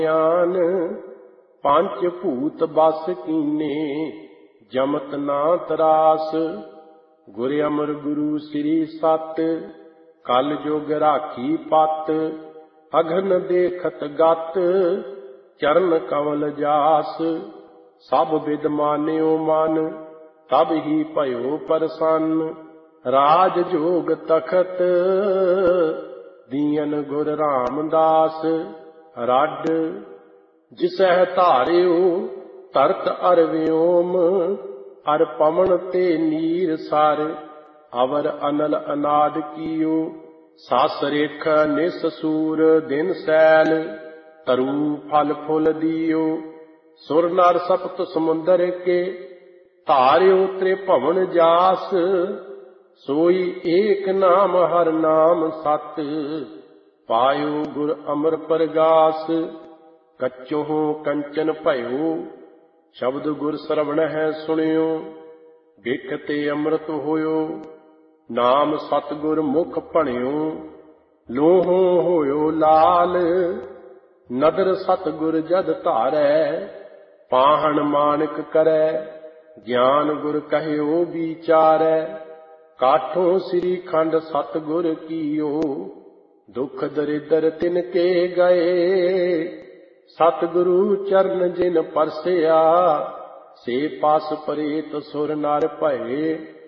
ਗਿਆਨ ਪੰਜ ਭੂਤ ਬਸ ਕੀਨੇ ਜਮਤ ਨਾ ਤਰਾਸ। ਗੁਰ ਅਮਰ ਗੁਰੂ ਸ੍ਰੀ ਸਤ ਕਲ ਜੁਗ ਰਾਖੀ ਪਤ। ਅਗਨ ਦੇਖਤ ਗਤ ਚਰਨ ਕਮਲ ਜਾਸ। ਸਭ ਬਿਦ ਮਾਨਿਓ ਮਨ ਤਬ ਹੀ ਭਇਓ ਪ੍ਰਸੰਨ। ਰਾਜ ਜੋਗ ਤਖਤ ਦੀਨ ਗੁਰ ਰਾਮਦਾਸ। ਰੱਡ ਜਿਸਹਿ ਧਾਰਿਓ ਧਰਤ ਅਰ ਵਿਓਮ। ਅਰ ਪਵਨ ਤੇ ਨੀਰ ਸਰ ਅਵਰ ਅਨਲ ਅਨਾਦ ਕੀਓ। ਸਸ ਰੇਖ ਨਿਸ ਸੂਰ ਦਿਨ ਸੈਲ ਤਰੂ ਫਲ ਫੁੱਲ ਦੀਓ। ਸੁਰ ਨਰ ਸਪਤ ਸਮੁੰਦਰ ਕੇ ਧਾਰਿਓ ਤ੍ਰਿਭਵਨ ਜਾਸ। ਸੋਈ ਏਕ ਨਾਮ ਹਰ ਨਾਮ ਸਤ ਪਾਇਓ ਗੁਰ ਅਮਰ ਪ੍ਰਗਾਸ। ਕੱਚੋਂ ਕੰਚਨ ਭਇਓ ਸ਼ਬਦ ਗੁਰ ਸਰਵਣ ਹੈ ਸੁਣਿਓ। ਬਿਖ ਤੇ ਅੰਮ੍ਰਿਤ ਹੋਇਓ ਨਾਮ ਸਤਿਗੁਰ ਮੁਖ ਭਣਿਓ। ਲੋਹੋਂ ਹੋਇਓ ਲਾਲ ਨਦਰ ਸਤਿਗੁਰ ਜਦ ਧਾਰੈ। ਪਾਹਣ ਮਾਨਕ ਕਰੈ ਗਿਆਨ ਗੁਰ ਕਹਿਓ ਵਿਚਾਰੈ। ਕਾਠੋਂ ਸ੍ਰੀ ਖੰਡ ਸਤਿਗੁਰ ਕੀਓ ਦੁਖ ਦਰਿਦਰ ਤਿਨ ਕੇ ਗਏ। ਸਤਿਗੁਰੂ ਚਰਨ ਜਿਨ ਪਰਸਿਆ ਸੇ ਪਾਸ ਪਰੇਤ ਸੁਰ ਨਰ ਭਏ।